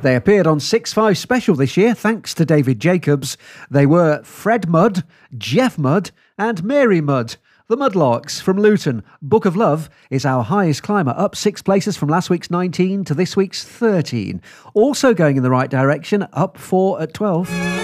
They appeared on 6-5 Special this year, thanks to David Jacobs. They were Fred Mudd, Jeff Mudd, and Mary Mudd. The Mudlarks from Luton. Book of Love is our highest climber, up 6 places from last week's 19 to this week's 13. Also going in the right direction, up 4 at 12.